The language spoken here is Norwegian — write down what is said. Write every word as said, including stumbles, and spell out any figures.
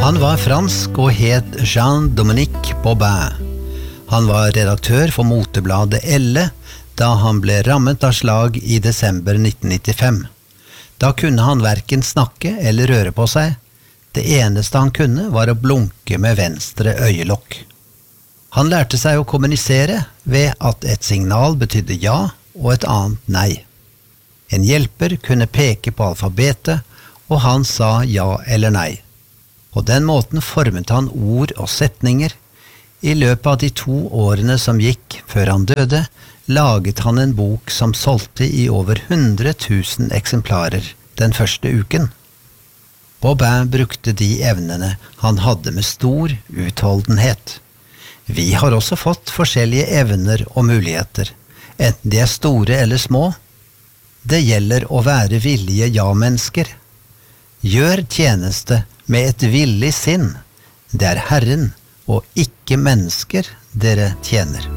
Han var fransk og het Jean-Dominique Baubin. Han var redaktør for motebladet Elle da han ble rammet av slag i desember nitten nittifem. Da kunne han hverken snakke eller røre på seg. Det eneste han kunne var å blunke med venstre øyelokk. Han lærte seg å kommunisere ved at et signal betydde ja og et annet nei. En hjelper kunne peke på alfabetet, og han sa ja eller nei. På den måten formet han ord og setninger. I løpet av de to årene som gikk før han døde, laget han en bok som solgte i over hundre tusen eksemplarer den første uken. Baubin brukte de evnene han hadde med stor utholdenhet. Vi har også fått forskjellige evner og muligheter, enten de er store eller små. Det gjelder å være villige ja-mennesker. Gjør tjeneste med et villig sinn. Det er Herren og ikke mennesker dere tjener.